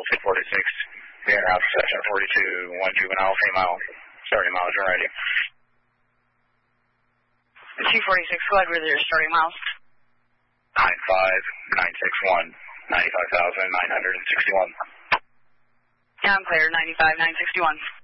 246, being route section 42, 1 juvenile female, starting miles and ready. 246, go ahead with your starting miles. 95961, 95,961. Yeah, I'm clear, 95,961.